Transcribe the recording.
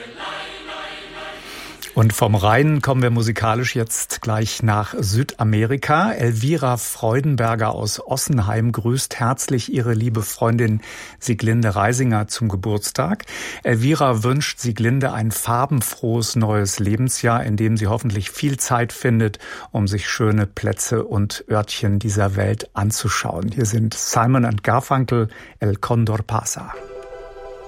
Und vom Rhein kommen wir musikalisch jetzt gleich nach Südamerika. Elvira Freudenberger aus Ossenheim grüßt herzlich ihre liebe Freundin Sieglinde Reisinger zum Geburtstag. Elvira wünscht Sieglinde ein farbenfrohes neues Lebensjahr, in dem sie hoffentlich viel Zeit findet, um sich schöne Plätze und Örtchen dieser Welt anzuschauen. Hier sind Simon & Garfunkel, El Condor Pasa.